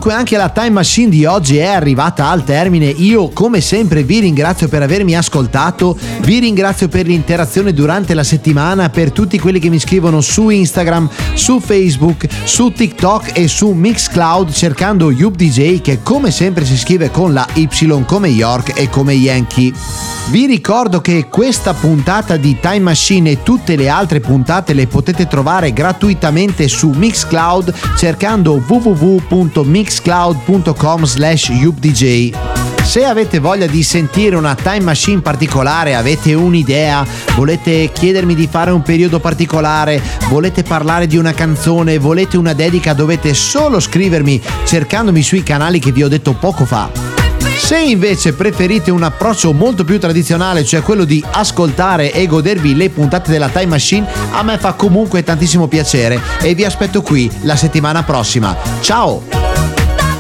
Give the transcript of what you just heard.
Dunque anche la Time Machine di oggi è arrivata al termine. Io come sempre vi ringrazio per avermi ascoltato, vi ringrazio per l'interazione durante la settimana, per tutti quelli che mi scrivono su Instagram, su Facebook, su TikTok e su Mixcloud cercando YubDJ, che come sempre si scrive con la Y come York e come Yankee. Vi ricordo che questa puntata di Time Machine e tutte le altre puntate le potete trovare gratuitamente su Mixcloud cercando www.mixcloud.com/YubDJ. Se avete voglia di sentire una Time Machine particolare, avete un'idea, volete chiedermi di fare un periodo particolare, volete parlare di una canzone, volete una dedica, dovete solo scrivermi cercandomi sui canali che vi ho detto poco fa. Se invece preferite un approccio molto più tradizionale, cioè quello di ascoltare e godervi le puntate della Time Machine, a me fa comunque tantissimo piacere e vi aspetto qui la settimana prossima. Ciao!